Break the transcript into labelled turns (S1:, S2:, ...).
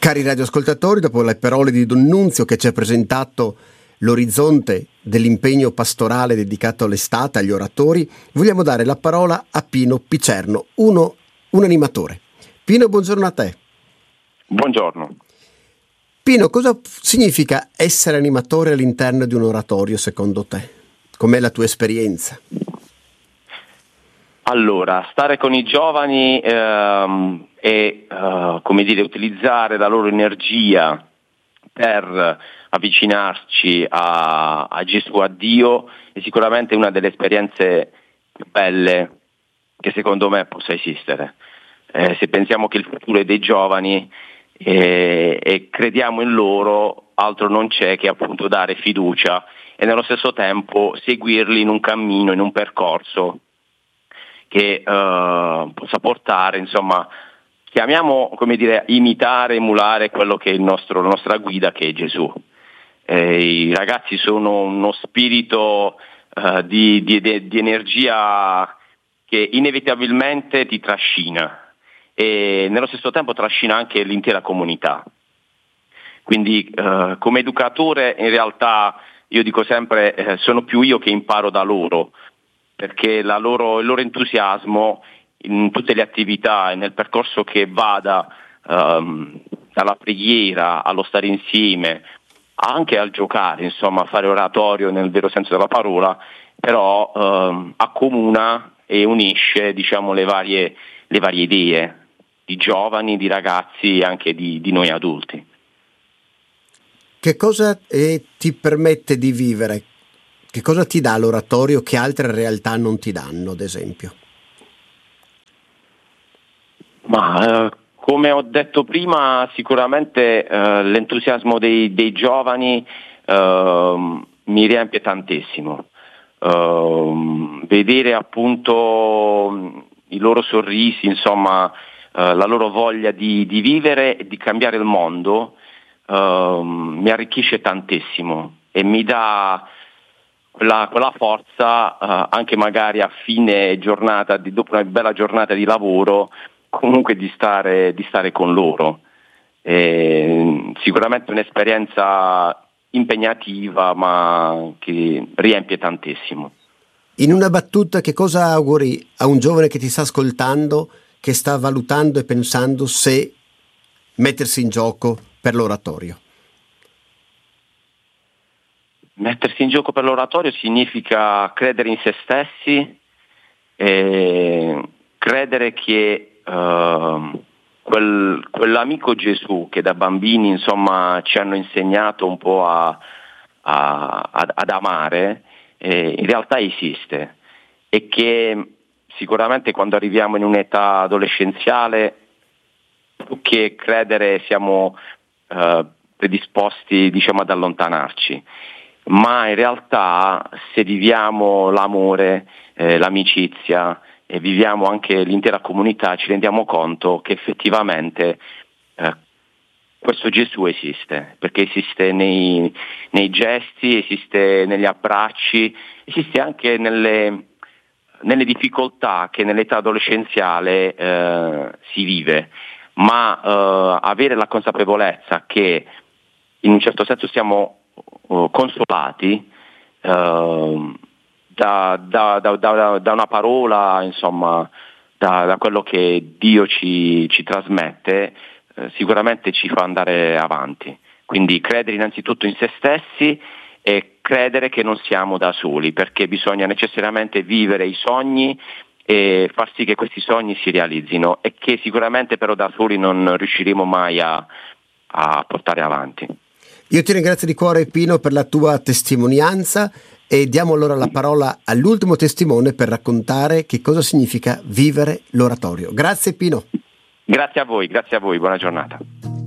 S1: Cari radioascoltatori, dopo le parole di Don Nunzio che ci ha presentato l'orizzonte dell'impegno pastorale dedicato all'estate, agli oratori, vogliamo dare la parola a Pino Picerno, un animatore. Pino, buongiorno a te.
S2: Buongiorno.
S1: Pino, cosa significa essere animatore all'interno di un oratorio secondo te? Com'è la tua esperienza?
S2: Allora, stare con i giovani e utilizzare la loro energia per avvicinarci a Gesù, a Dio, è sicuramente una delle esperienze più belle che secondo me possa esistere. Se pensiamo che il futuro è dei giovani e crediamo in loro, altro non c'è che appunto dare fiducia e nello stesso tempo seguirli in un cammino, in un percorso che possa portare, insomma, chiamiamo, imitare, emulare quello che è la nostra guida, che è Gesù. I ragazzi sono uno spirito di energia che inevitabilmente ti trascina e nello stesso tempo trascina anche l'intera comunità. Quindi come educatore in realtà io dico sempre sono più io che imparo da loro, perché il loro entusiasmo in tutte le attività e nel percorso che vada dalla preghiera allo stare insieme, anche al giocare, insomma, a fare oratorio nel vero senso della parola, però accomuna e unisce, diciamo, le varie idee di giovani, di ragazzi e anche di noi adulti.
S1: Che cosa ti permette di vivere? Che cosa ti dà l'oratorio che altre realtà non ti danno, ad esempio?
S2: Ma come ho detto prima, sicuramente l'entusiasmo dei giovani mi riempie tantissimo. Vedere appunto i loro sorrisi, insomma, la loro voglia di vivere e di cambiare il mondo mi arricchisce tantissimo e mi dà quella forza anche magari a fine giornata, dopo una bella giornata di lavoro, comunque di stare con loro. Sicuramente un'esperienza impegnativa ma che riempie tantissimo.
S1: In una battuta, che cosa auguri a un giovane che ti sta ascoltando, che sta valutando e pensando se mettersi in gioco per l'oratorio?
S2: Mettersi in gioco per l'oratorio significa credere in se stessi e credere che quell'amico Gesù che da bambini, insomma, ci hanno insegnato un po' ad amare, in realtà esiste e che sicuramente quando arriviamo in un'età adolescenziale, più che credere, siamo predisposti, diciamo, ad allontanarci. Ma in realtà se viviamo l'amore, l'amicizia e viviamo anche l'intera comunità, ci rendiamo conto che effettivamente questo Gesù esiste, perché esiste nei gesti, esiste negli abbracci, esiste anche nelle difficoltà che nell'età adolescenziale si vive, ma avere la consapevolezza che in un certo senso siamo consolati da una parola, insomma, da quello che Dio ci trasmette, sicuramente ci fa andare avanti. Quindi credere innanzitutto in se stessi e credere che non siamo da soli, perché bisogna necessariamente vivere i sogni e far sì che questi sogni si realizzino e che sicuramente però da soli non riusciremo mai a portare avanti.
S1: Io ti ringrazio di cuore, Pino, per la tua testimonianza e diamo allora la parola all'ultimo testimone per raccontare che cosa significa vivere l'oratorio. Grazie, Pino.
S2: Grazie a voi, buona giornata.